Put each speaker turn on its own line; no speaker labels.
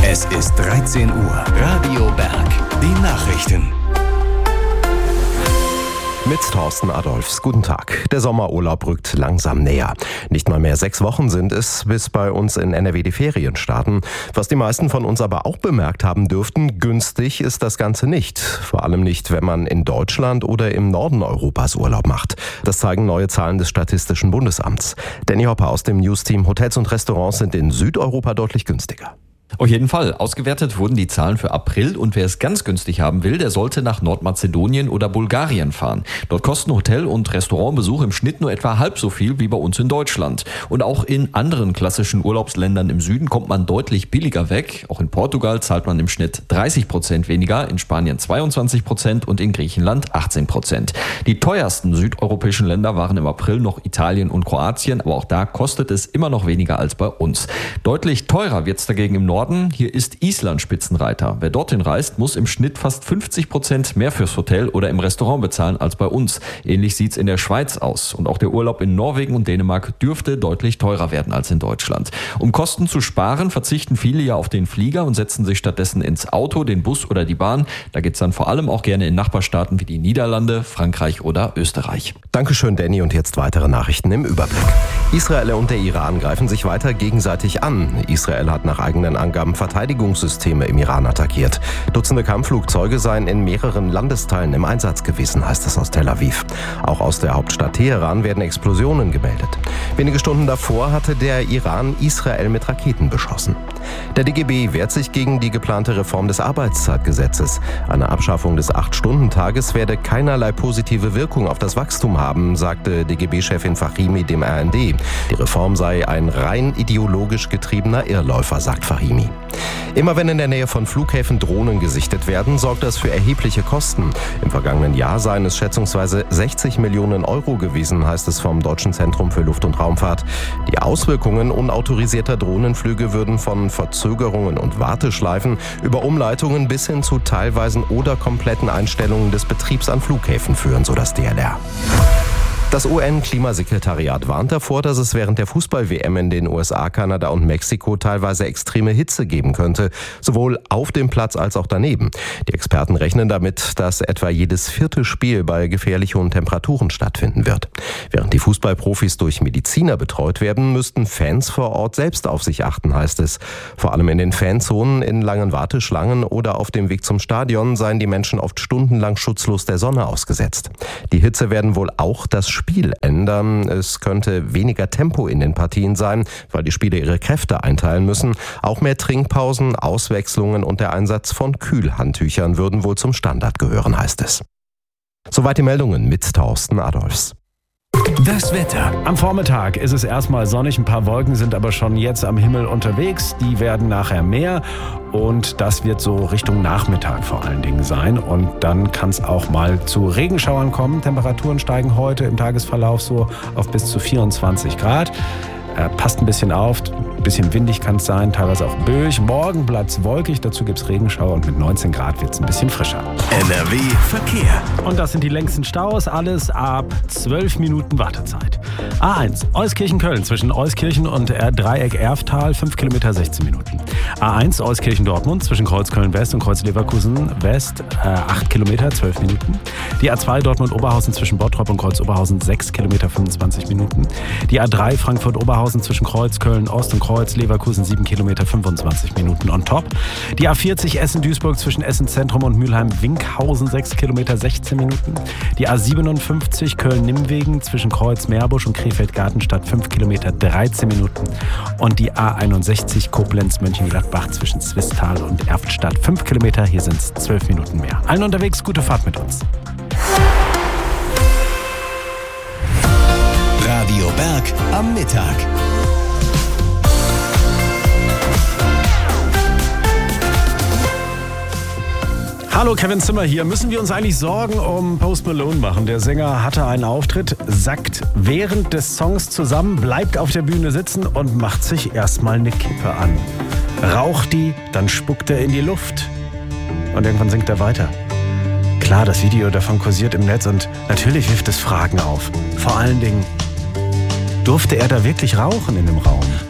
Es ist 13 Uhr. Radio Berg. Die Nachrichten.
Mit Thorsten Adolfs. Guten Tag. Der Sommerurlaub rückt langsam näher. Nicht mal mehr 6 Wochen sind es, bis bei uns in NRW die Ferien starten. Was die meisten von uns aber auch bemerkt haben dürften, günstig ist das Ganze nicht. Vor allem nicht, wenn man in Deutschland oder im Norden Europas Urlaub macht. Das zeigen neue Zahlen des Statistischen Bundesamts. Danny Hopper aus dem News-Team. Hotels und Restaurants sind in Südeuropa deutlich günstiger.
Auf jeden Fall. Ausgewertet wurden die Zahlen für April und wer es ganz günstig haben will, der sollte nach Nordmazedonien oder Bulgarien fahren. Dort kosten Hotel- und Restaurantbesuch im Schnitt nur etwa halb so viel wie bei uns in Deutschland. Und auch in anderen klassischen Urlaubsländern im Süden kommt man deutlich billiger weg. Auch in Portugal zahlt man im Schnitt 30% weniger, in Spanien 22% und in Griechenland 18%. Die teuersten südeuropäischen Länder waren im April noch Italien und Kroatien, aber auch da kostet es immer noch weniger als bei uns. Deutlich teurer wird es dagegen im Norden. Hier ist Island Spitzenreiter. Wer dorthin reist, muss im Schnitt fast 50% mehr fürs Hotel oder im Restaurant bezahlen als bei uns. Ähnlich sieht's in der Schweiz aus. Und auch der Urlaub in Norwegen und Dänemark dürfte deutlich teurer werden als in Deutschland. Um Kosten zu sparen, verzichten viele ja auf den Flieger und setzen sich stattdessen ins Auto, den Bus oder die Bahn. Da geht's dann vor allem auch gerne in Nachbarstaaten wie die Niederlande, Frankreich oder Österreich.
Dankeschön, Danny. Und jetzt weitere Nachrichten im Überblick. Israel und der Iran greifen sich weiter gegenseitig an. Israel hat nach eigenen Angaben Verteidigungssysteme im Iran attackiert. Dutzende Kampfflugzeuge seien in mehreren Landesteilen im Einsatz gewesen, heißt es aus Tel Aviv. Auch aus der Hauptstadt Teheran werden Explosionen gemeldet. Wenige Stunden davor hatte der Iran Israel mit Raketen beschossen. Der DGB wehrt sich gegen die geplante Reform des Arbeitszeitgesetzes. Eine Abschaffung des 8-Stunden-Tages werde keinerlei positive Wirkung auf das Wachstum haben, sagte DGB-Chefin Fahimi dem RND. Die Reform sei ein rein ideologisch getriebener Irrläufer, sagt Fahimi. Immer wenn in der Nähe von Flughäfen Drohnen gesichtet werden, sorgt das für erhebliche Kosten. Im vergangenen Jahr seien es schätzungsweise 60 Millionen Euro gewesen, heißt es vom Deutschen Zentrum für Luft- und Raumfahrt. Die Auswirkungen unautorisierter Drohnenflüge würden von Verzögerungen und Warteschleifen über Umleitungen bis hin zu teilweisen oder kompletten Einstellungen des Betriebs an Flughäfen führen, so das DLR. Das UN-Klimasekretariat warnt davor, dass es während der Fußball-WM in den USA, Kanada und Mexiko teilweise extreme Hitze geben könnte, sowohl auf dem Platz als auch daneben. Die Experten rechnen damit, dass etwa jedes 4. Spiel bei gefährlich hohen Temperaturen stattfinden wird. Während die Fußballprofis durch Mediziner betreut werden, müssten Fans vor Ort selbst auf sich achten, heißt es. Vor allem in den Fanzonen, in langen Warteschlangen oder auf dem Weg zum Stadion seien die Menschen oft stundenlang schutzlos der Sonne ausgesetzt. Die Hitze werden wohl auch das Spiel ändern. Es könnte weniger Tempo in den Partien sein, weil die Spieler ihre Kräfte einteilen müssen. Auch mehr Trinkpausen, Auswechslungen und der Einsatz von Kühlhandtüchern würden wohl zum Standard gehören, heißt es. Soweit die Meldungen mit Thorsten Adolfs.
Das Wetter.
Am Vormittag ist es erstmal sonnig, ein paar Wolken sind aber schon jetzt am Himmel unterwegs. Die werden nachher mehr und das wird so Richtung Nachmittag vor allen Dingen sein. Und dann kann es auch mal zu Regenschauern kommen. Temperaturen steigen heute im Tagesverlauf so auf bis zu 24 Grad. Passt ein bisschen auf, ein bisschen windig kann es sein, teilweise auch böig. Morgen bleibt es wolkig, dazu gibt es Regenschauer und mit 19 Grad wird es ein bisschen frischer.
NRW Verkehr.
Und das sind die längsten Staus, alles ab 12 Minuten Wartezeit. A1, Euskirchen-Köln zwischen Euskirchen und Dreieck Erftal, 5 Kilometer 16 Minuten. A1, Euskirchen-Dortmund zwischen Kreuzköln-West und Kreuz-Leverkusen-West, 8 Kilometer, 12 Minuten. Die A2 Dortmund-Oberhausen zwischen Bottrop und Kreuz-Oberhausen, 6 Kilometer, 25 Minuten. Die A3 Frankfurt-Oberhausen zwischen Kreuz-Köln-Ost und Kreuz-Leverkusen, 7 Kilometer, 25 Minuten on top. Die A40 Essen-Duisburg zwischen Essen-Zentrum und Mülheim-Winkhausen, 6 Kilometer, 16 Minuten. Die A57 Köln-Nimmwegen zwischen Kreuz-Meerbusch und Krefeld-Gartenstadt, 5 Kilometer, 13 Minuten. Und die A61 Koblenz-Mönchengladbach zwischen Zwistal und Erftstadt, 5 Kilometer, hier sind es 12 Minuten mehr. Allen unterwegs, gute Fahrt mit uns.
Radio Berg am Mittag.
Hallo, Kevin Zimmer hier. Müssen wir uns eigentlich Sorgen um Post Malone machen? Der Sänger hatte einen Auftritt, sackt während des Songs zusammen, bleibt auf der Bühne sitzen und macht sich erstmal eine Kippe an. Raucht die, dann spuckt er in die Luft und irgendwann singt er weiter. Klar, das Video davon kursiert im Netz und natürlich wirft es Fragen auf. Vor allen Dingen, durfte er da wirklich rauchen in dem Raum?